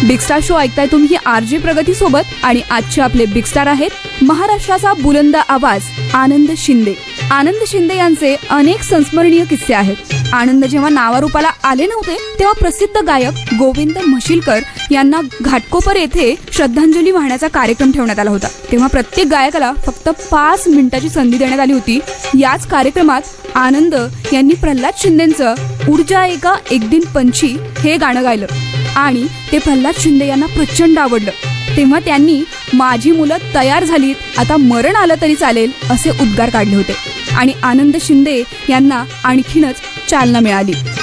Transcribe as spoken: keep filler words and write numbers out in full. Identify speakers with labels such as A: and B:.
A: Big star show ऐकताय तुम्ही RJ प्रगती सोबत आणि आजचे आपले बिग स्टार आहेत महाराष्ट्राचा बुलंद आवाज आनंद शिंदे। आनंद शिंदे यांचे अनेक संस्मरणीय किस्से आहेत। आनंद जेव्हा नावारूपाला आले नव्हते तेव्हा प्रसिद्ध गायक गोविंद म्हशीलकर यांना घाटकोपर येथे श्रद्धांजली वाहण्याचा कार्यक्रम ठेवण्यात आला होता। तेव्हा प्रत्येक गायकाला फक्त पाच मिनिटाची संधी देण्यात आली होती। याच कार्यक्रमात आनंद यांनी प्रल्हाद शिंदेंचं ऊर्जा एका एक दिन पंछी हे गाणं गायलं आणि ते प्रल्हाद शिंदे यांना प्रचंड आवडलं। तेव्हा त्यांनी माझी मुलं तयार झालीत, आता मरण आलं तरी चालेल असे उद्गार काढले होते आणि आनंद शिंदे यांना आणखीनच चालना मिळाली।